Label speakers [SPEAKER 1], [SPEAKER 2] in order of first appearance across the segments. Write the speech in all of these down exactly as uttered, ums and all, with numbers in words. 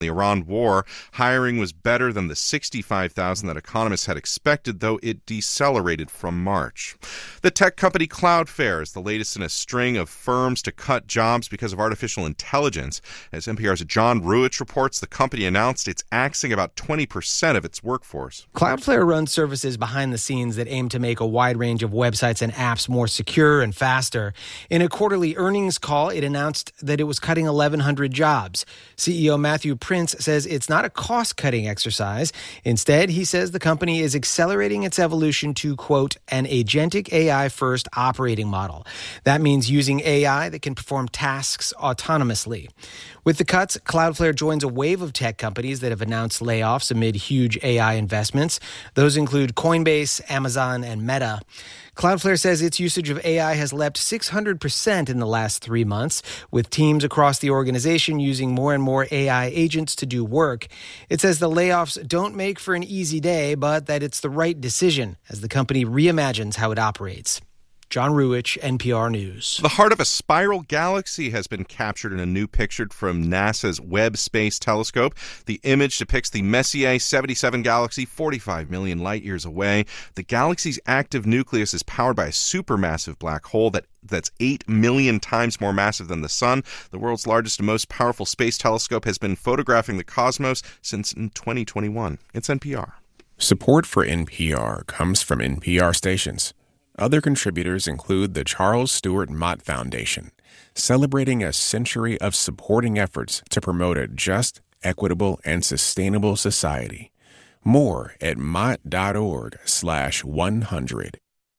[SPEAKER 1] the Iran war. Hiring was better than the sixty-five thousand that economists had expected, though it decelerated from March. The tech company Cloudflare is the latest in a string of firms to cut jobs because of artificial intelligence. As N P R's John Ruich reports, the company announced it's axing about twenty percent of its workforce.
[SPEAKER 2] Cloudflare runs services behind the scenes that aim to make a wide range of websites and apps more secure and faster. In a quarterly earnings call, it announced that it was cutting eleven hundred jobs. C E O Matthew Prince says it's not a cost-cutting exercise. Instead, he says the company is accelerating its evolution to, quote, an agentic A I-first operating model. That means using A I that can perform tasks autonomously. With the cuts, Cloudflare joins a wave of tech companies that have announced layoffs amid huge A I investments. Those include Coinbase, Amazon, and Meta. Cloudflare says its usage of A I has leapt six hundred percent in the last three months, with teams across the organization using more and more A I agents to do work. It says the layoffs don't make for an easy day, but that it's the right decision as the company reimagines how it operates. John Ruich, N P R News.
[SPEAKER 1] The heart of a spiral galaxy has been captured in a new picture from NASA's Webb Space Telescope. The image depicts the Messier seventy-seven galaxy, forty-five million light-years away. The galaxy's active nucleus is powered by a supermassive black hole that that's eight million times more massive than the Sun. The world's largest and most powerful space telescope has been photographing the cosmos since twenty twenty-one. It's N P R.
[SPEAKER 3] Support for N P R comes from N P R stations. Other contributors include the Charles Stewart Mott Foundation, celebrating a century of supporting efforts to promote a just, equitable, and sustainable society. More at mott.org slash 100.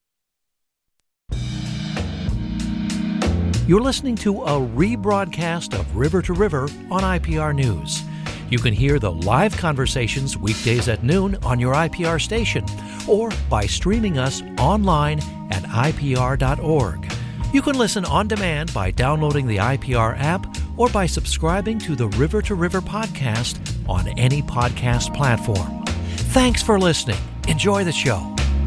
[SPEAKER 4] You're listening to a rebroadcast of River to River on I P R News. You can hear the live conversations weekdays at noon on your I P R station or by streaming us online at I P R dot org. You can listen on demand by downloading the I P R app or by subscribing to the River to River podcast on any podcast platform. Thanks for listening. Enjoy the show.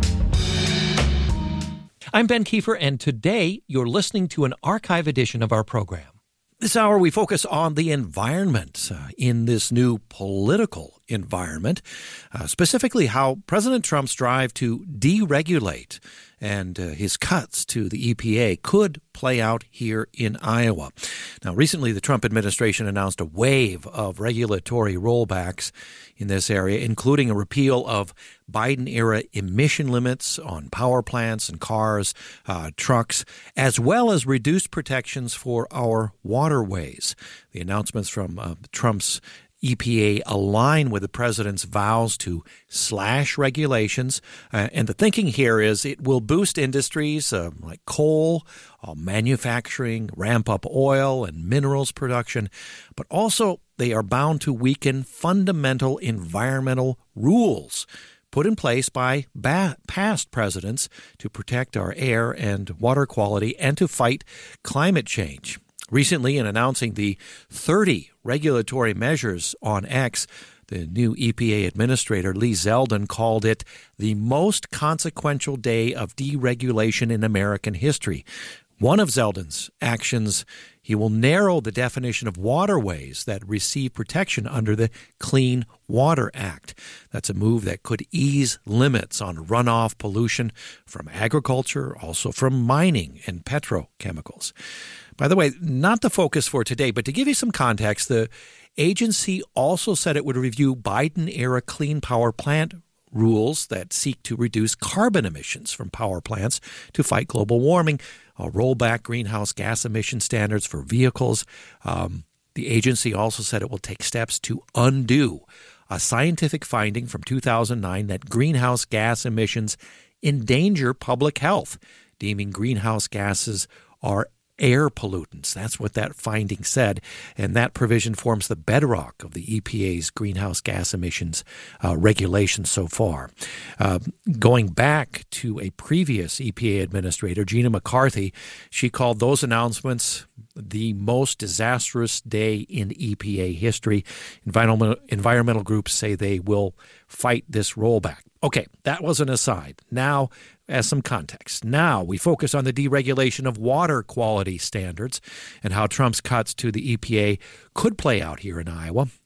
[SPEAKER 4] I'm Ben Kiefer, and today you're listening to an archive edition of our program. This hour, we focus on the environment uh, in this new political environment, uh, specifically how President Trump's drive to deregulate and uh, his cuts to the E P A could play out here in Iowa. Now, recently, the Trump administration announced a wave of regulatory rollbacks in this area, including a repeal of Biden-era emission limits on power plants and cars, uh, trucks, as well as reduced protections for our waterways. The announcements from uh, Trump's E P A align with the president's vows to slash regulations. Uh, and the thinking here is it will boost industries uh, like coal, uh, manufacturing, ramp up oil and minerals production, but also they are bound to weaken fundamental environmental rules put in place by ba- past presidents to protect our air and water quality and to fight climate change. Recently, in announcing the thirty regulatory measures on X, the new E P A administrator, Lee Zeldin, called it the most consequential day of deregulation in American history. One of Zeldin's actions, he will narrow the definition of waterways that receive protection under the Clean Water Act. That's a move that could ease limits on runoff pollution from agriculture, also from mining and petrochemicals. By the way, not the focus for today, but to give you some context, the agency also said it would review Biden-era clean power plant rules that seek to reduce carbon emissions from power plants to fight global warming, uh, roll back greenhouse gas emission standards for vehicles. Um, the agency also said it will take steps to undo a scientific finding from two thousand nine that greenhouse gas emissions endanger public health, deeming greenhouse gases are air pollutants. That's what that finding said, and that provision forms the bedrock of the E P A's greenhouse gas emissions uh, regulations so far. Uh, going back to a previous E P A administrator, Gina McCarthy, she called those announcements the most disastrous day in E P A history. Environmental, environmental groups say they will fight this rollback. Okay, that was an aside. Now, as some context, now we focus on the deregulation of water quality standards and how Trump's cuts to the E P A could play out here in Iowa.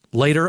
[SPEAKER 4] Later